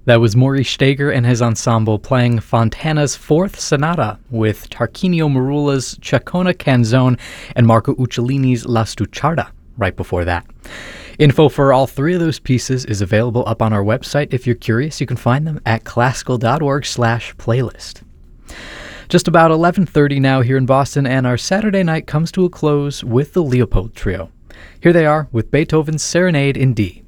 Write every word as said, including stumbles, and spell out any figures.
That was Maurice Steger and his ensemble playing Fontana's Fourth Sonata with Tarquinio Merula's Ciccone Canzone and Marco Uccellini's La Stucciarda right before that. Info for all three of those pieces is available up on our website. If you're curious, you can find them at classical.org slash playlist. Just about eleven thirty now here in Boston, and our Saturday night comes to a close with the Leopold Trio. Here they are with Beethoven's Serenade in D.